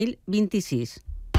2026.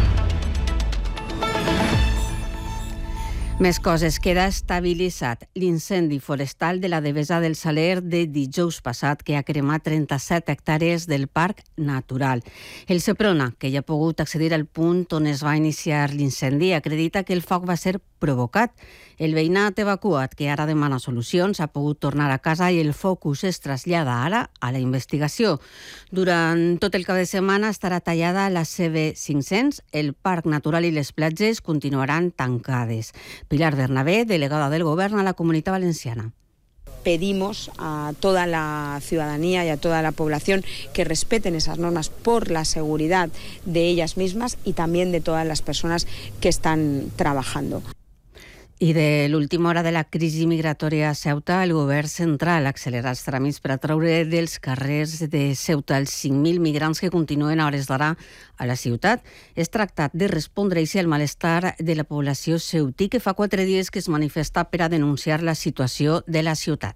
Més coses. Queda estabilitzat l'incendi forestal de la Devesa del Saler de dijous passat, que ha cremat 37 hectàrees del Parc Natural. El Seprona, que ja ha pogut accedir al punt on es va iniciar l'incendi, acredita que el foc va ser provocat. El veïnat evacuat, que ara demana solucions, ha pogut tornar a casa i el focus es trasllada ara a la investigació. Durant tot el cap de setmana estarà tallada la CB500, el Parc Natural i les platges continuaran tancades. Pilar Bernabé, delegada del Govern a la Comunitat Valenciana. Pedimos a toda la ciudadanía y a toda la población que respeten esas normas por la seguridad de ellas mismas y también de todas las personas que están trabajando. I de l'última hora de la crisi migratòria a Ceuta, el govern central accelera els tràmits per atraure dels carrers de Ceuta els 5.000 migrants que continuen a hores d'ara a la ciutat. Es tracta de respondre-hi al malestar de la població ceutí, que fa 4 dies que es manifesta per a denunciar la situació de la ciutat.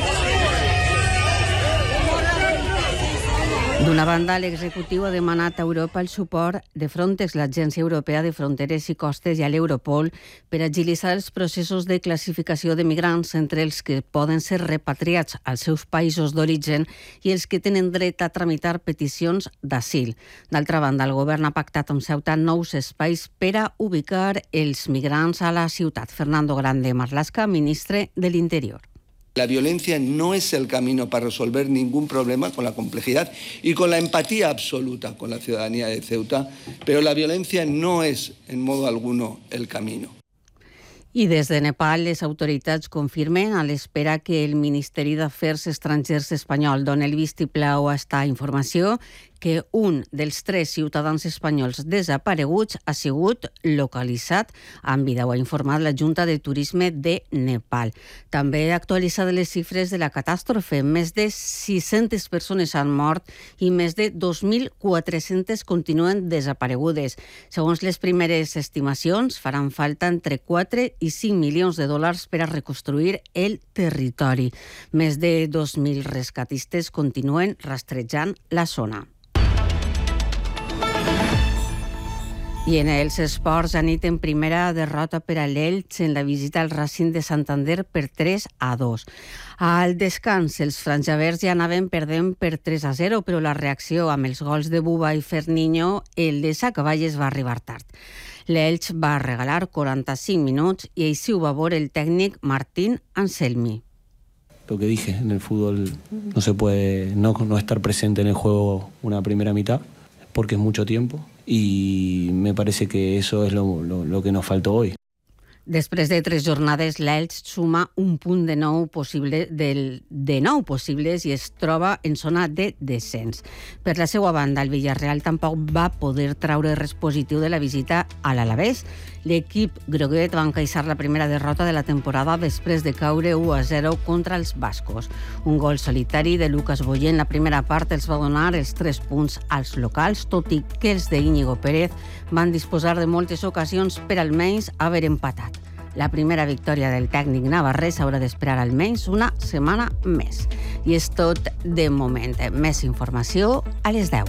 D'una banda, l'executiu ha demanat a Europa el suport de Frontex, l'Agència Europea de Fronteres i Costes, i a l'Europol per agilitzar els processos de classificació de migrants entre els que poden ser repatriats als seus països d'origen i els que tenen dret a tramitar peticions d'asil. D'altra banda, el govern ha pactat amb Ceuta nous espais per a ubicar els migrants a la ciutat. Fernando Grande Marlaska, ministre de l'Interior. La violencia no es el camino para resolver ningún problema, con la complejidad y con la empatía absoluta con la ciudadanía de Ceuta, pero la violencia no es en modo alguno el camino. I des de Nepal, les autoritats confirmen, a l'espera que el Ministeri d'Afers Estrangers espanyol doni el vistiplau a esta informació, que un dels 3 ciutadans espanyols desapareguts ha sigut localitzat amb vida. Ho ha informat la Junta de Turisme de Nepal. També ha actualitzat les xifres de la catàstrofe. Més de 600 persones han mort i més de 2.400 continuen desaparegudes. Segons les primeres estimacions, faran falta entre 4 i 5 milions de dòlars per a reconstruir el territori. Més de 2.000 rescatistes continuen rastrejant la zona. I en els esports, anit en primera derrota per a l'Elx en la visita al Racing de Santander per 3-2. Al descans, els franjaverds ja anaven perdent per 3-0, però la reacció amb els gols de Buba i Ferniño, el de Sacavalles, va arribar tard. L'Elx va regalar 45 minuts i així ho va veure el tècnic Martín Anselmi. Lo que dije, en el fútbol no se puede no estar presente en el juego una primera mitad, porque es mucho tiempo, y me parece que eso es lo que nos faltó hoy. Després de 3 jornades, l'Elx suma un punt de 9 possibles i es troba en zona de descens. Per la seva banda, el Villarreal tampoc va poder traure res positiu de la visita a l'Alavés. L'equip groguet va encaixar la primera derrota de la temporada després de caure 1-0 contra els bascos. Un gol solitari de Lucas Boyer en la primera part els va donar els 3 punts als locals, tot i que els d'Íñigo Pérez van disposar de moltes ocasions per almenys haver empatat. La primera victòria del tècnic navarrès haurà d'esperar almenys una setmana més. I és tot de moment. Més informació a les 10.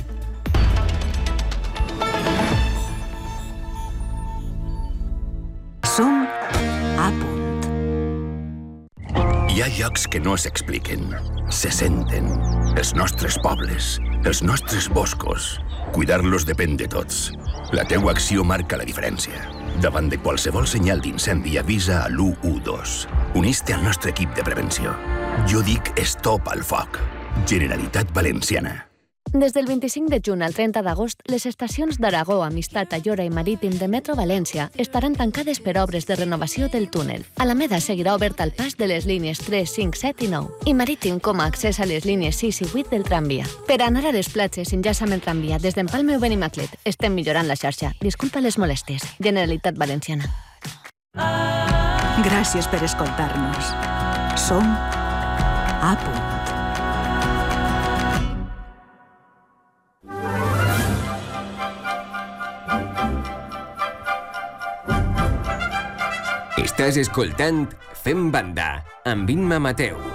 Som a punt. Hi ha llocs que no s'expliquen, se senten. Els nostres pobles, els nostres boscos. Cuidar-los depèn de tots. La teua acció marca la diferència. Davant de qualsevol senyal d'incendi, avisa a l'112. Unís-te al nostre equip de prevenció. Jo dic stop al foc. Generalitat Valenciana. Des del 25 de juny al 30 d'agost, les estacions d'Aragó, Amistat, Ayora i Marítim de Metro València estaran tancades per obres de renovació del túnel. Alameda seguirà obert al pas de les línies 3, 5, 7 i 9. I Marítim com a accés a les línies 6 i 8 del tramvia. Per anar a les platges, enllaça amb el tramvia des d'Empalme o Benimaclet. Estem millorant la xarxa. Disculpa les molèsties. Generalitat Valenciana. Gràcies per escoltar-nos. Som a punt. Estàs escoltant Fem Banda, amb Imma Mateu.